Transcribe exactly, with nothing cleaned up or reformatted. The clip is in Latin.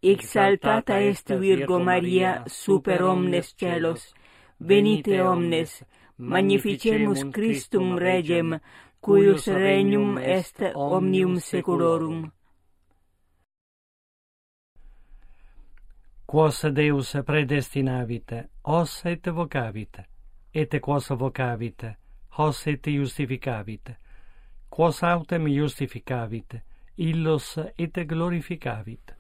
exaltata est Virgo Maria super omnes celos, venite omnes, magnificemus Christum Regem, cuius regnum est omnium saeculorum. Quos Deus predestinavit, os et vocavit, et quos vocavit, os et justificavit, quos autem justificavit, illos et glorificavit.